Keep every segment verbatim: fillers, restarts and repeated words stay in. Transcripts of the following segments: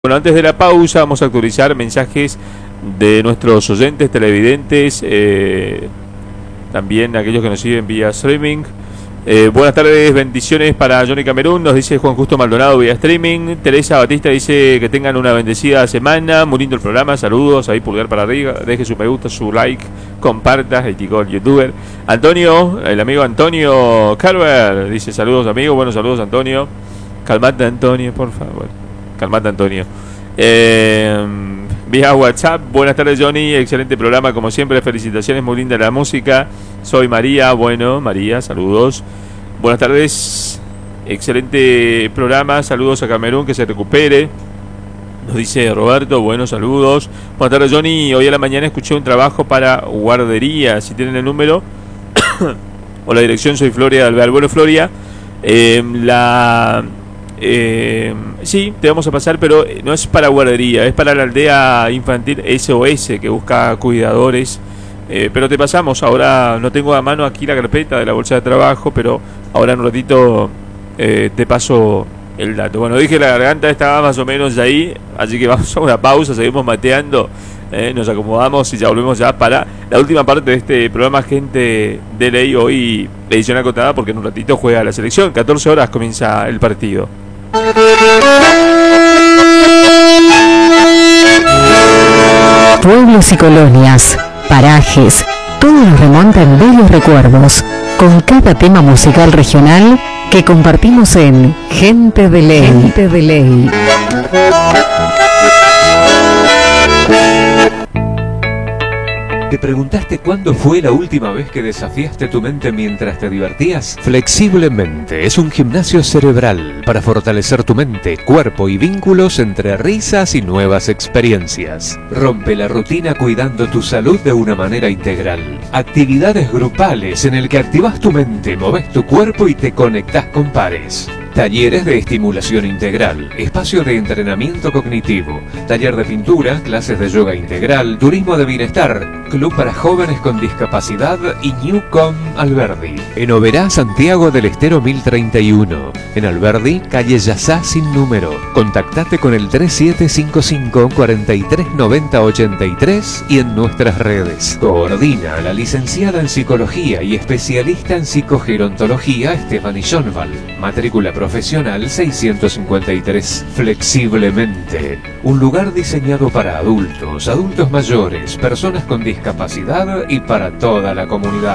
Bueno, antes de la pausa vamos a actualizar mensajes de nuestros oyentes, televidentes, eh, también aquellos que nos siguen vía streaming. Eh, buenas tardes, bendiciones para Johnny Camerún, nos dice Juan Justo Maldonado vía streaming. Teresa Batista dice que tengan una bendecida semana, muy lindo el programa, saludos, ahí pulgar para arriba, deje su me gusta, su like, comparta, el youtuber. Antonio, el amigo Antonio Carver, dice saludos amigos, buenos saludos Antonio. Calmate Antonio, por favor. Calmate Antonio. Eh, vía WhatsApp, buenas tardes Johnny, excelente programa como siempre, felicitaciones, muy linda la música. Soy María, bueno, María, saludos. Buenas tardes, excelente programa, saludos a Camerún, que se recupere. Nos dice Roberto, buenos saludos. Buenas tardes Johnny, hoy a la mañana escuché un trabajo para guardería, si tienen el número o la dirección, soy Floria de Alvear. Bueno, Floria, eh, la... Eh, sí, te vamos a pasar, pero no es para guardería, es para la aldea infantil S O S que busca cuidadores. Eh, pero te pasamos, ahora no tengo a mano aquí la carpeta de la bolsa de trabajo, pero ahora en un ratito eh, te paso el dato. Bueno, dije la garganta estaba más o menos ahí, así que vamos a una pausa, seguimos mateando, eh, nos acomodamos y ya volvemos ya para la última parte de este programa Gente de Ley, hoy edición acotada porque en un ratito juega la selección, catorce horas comienza el partido. Pueblos y colonias, parajes, todo nos remonta en bellos recuerdos, con cada tema musical regional que compartimos en Gente de Ley. Gente de Ley. ¿Te preguntaste cuándo fue la última vez que desafiaste tu mente mientras te divertías? Flexiblemente es un gimnasio cerebral para fortalecer tu mente, cuerpo y vínculos entre risas y nuevas experiencias. Rompe la rutina cuidando tu salud de una manera integral. Actividades grupales en el que activas tu mente, moves tu cuerpo y te conectás con pares. Talleres de estimulación integral, espacio de entrenamiento cognitivo, taller de pintura, clases de yoga integral, turismo de bienestar, club para jóvenes con discapacidad y Newcom Alberdi. En Oberá, Santiago del Estero mil treinta y uno. En Alberdi, calle Yazá sin número. Contactate con el tres siete cinco cinco, cuatro tres nueve cero ocho tres y en nuestras redes. Coordina la licenciada en psicología y especialista en psicogerontología Stephanie Jonval. Matrícula profesional seiscientos cincuenta y tres. Flexiblemente, un lugar diseñado para adultos, adultos mayores, personas con discapacidad y para toda la comunidad.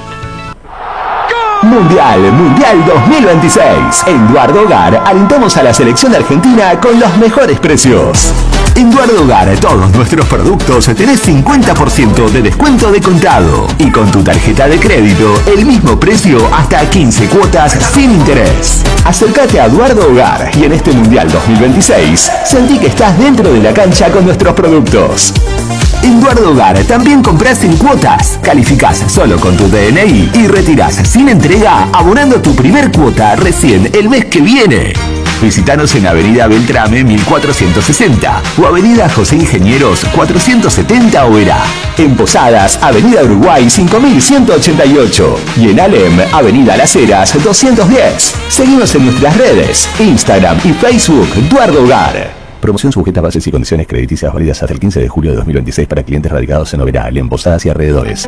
Mundial, Mundial dos mil veintiséis. En Duardo Hogar alentamos a la selección argentina con los mejores precios. En Duardo Hogar, todos nuestros productos tenés cincuenta por ciento de descuento de contado. Y con tu tarjeta de crédito, el mismo precio hasta quince cuotas sin interés. Acércate a Duardo Hogar y en este Mundial dos mil veintiséis, sentí que estás dentro de la cancha con nuestros productos. En Duardo Hogar también compras sin cuotas, calificás solo con tu D N I y retirás sin entrega abonando tu primer cuota recién el mes que viene. Visítanos en Avenida Beltrame mil cuatrocientos sesenta o Avenida José Ingenieros cuatrocientos setenta Oberá. En Posadas, Avenida Uruguay cinco mil ciento ochenta y ocho y en Alem, Avenida Las Heras doscientos diez. Seguimos en nuestras redes, Instagram y Facebook, Duardo Hogar. Promoción sujeta a bases y condiciones crediticias válidas hasta el quince de julio de dos mil veintiséis para clientes radicados en Oberá, en Posadas y alrededores.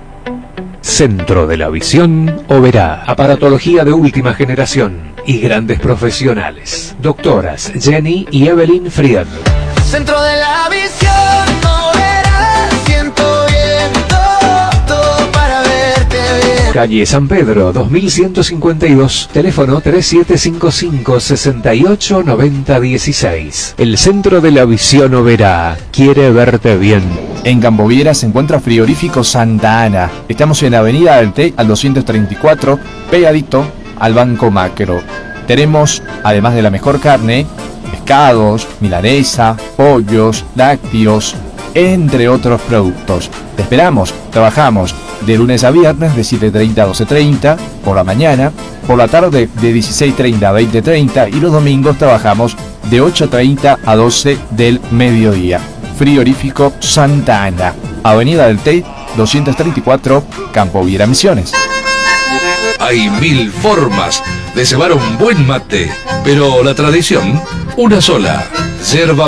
Centro de la Visión Oberá. Aparatología de última generación y grandes profesionales. Doctoras Jenny y Evelyn Fried. Centro de la Visión Oberá. Siento bien todo para verte bien. Calle San Pedro dos mil ciento cincuenta y dos. Teléfono tres siete cinco cinco, seis ocho nueve cero uno seis. El Centro de la Visión Oberá quiere verte bien. En Campoviera se encuentra Frigorífico Santa Ana. Estamos en Avenida del Té al doscientos treinta y cuatro, pegadito al Banco Macro. Tenemos, además de la mejor carne, pescados, milanesa, pollos, lácteos, entre otros productos. Te esperamos, trabajamos de lunes a viernes de siete treinta a doce treinta por la mañana, por la tarde de dieciséis treinta a veinte treinta y los domingos trabajamos de ocho treinta a doce del mediodía. Frigorífico Santa Ana, Avenida del Té, doscientos treinta y cuatro, Campoviera Misiones. Hay mil formas de cebar un buen mate, pero la tradición Una sola. Yerba